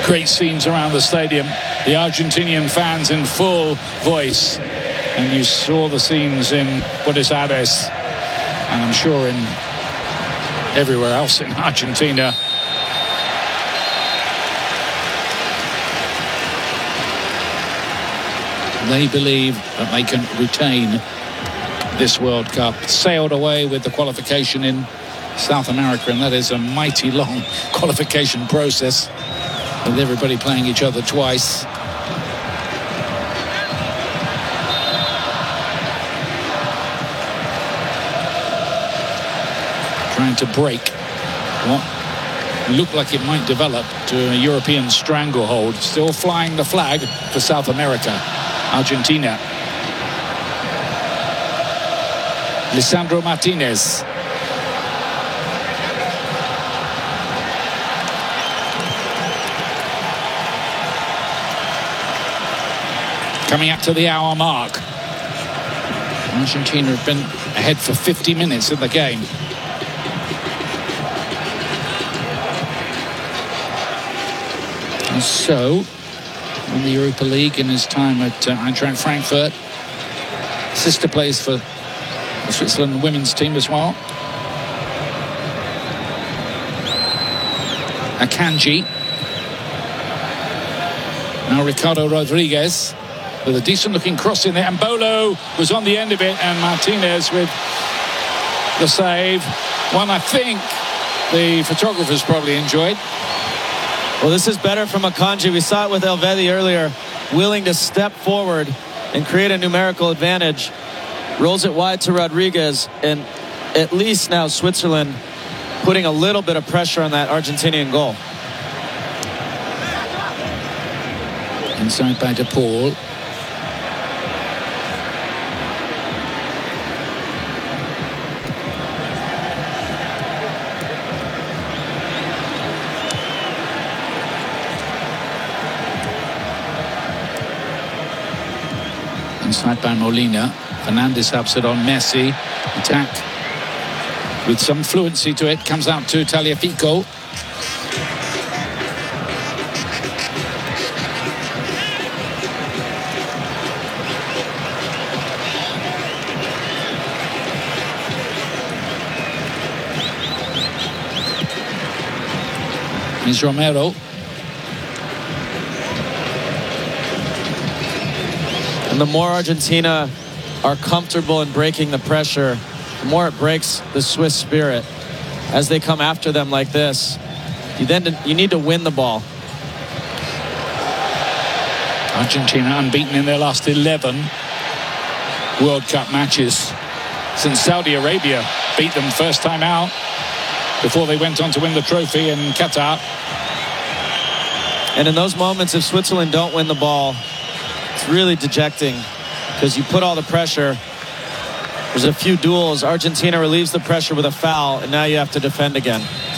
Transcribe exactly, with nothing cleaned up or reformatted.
Great scenes around the stadium. The Argentinian fans in full voice. And you saw the scenes in Buenos Aires. And I'm sure in everywhere else in Argentina. They believe that they can retain this World Cup. Sailed away with the qualification in South America, and that is a mighty long qualification process with everybody playing each other twice. Trying to break what looked like it might develop to a European stranglehold. Still flying the flag for South America. Argentina. Lisandro Martinez. Coming up to the hour mark. Argentina have been ahead for fifty minutes in the game. And so, in the Europa League in his time at uh, Eintracht Frankfurt, sister plays for the Switzerland women's team as well. Akanji. Now Ricardo Rodriguez with a decent looking cross in there, and Bolo was on the end of it, and Martinez with the save. One I think the photographers probably enjoyed. Well, this is better from Akanji. We saw it with Elvedi earlier, willing to step forward and create a numerical advantage. Rolls it wide to Rodriguez, and at least now Switzerland putting a little bit of pressure on that Argentinian goal. Inside by De Paul. Inside by Molina. Fernandez helps it on Messi. Attack with some fluency to it. Comes out to Tagliafico. Here's Romero. And the more Argentina are comfortable in breaking the pressure, the more it breaks the Swiss spirit. As they come after them like this, you then you need to win the ball. Argentina unbeaten in their last eleven World Cup matches since Saudi Arabia beat them first time out before they went on to win the trophy in Qatar. And in those moments, if Switzerland don't win the ball, it's really dejecting, because you put all the pressure. There's a few duels. Argentina relieves the pressure with a foul, and now you have to defend again.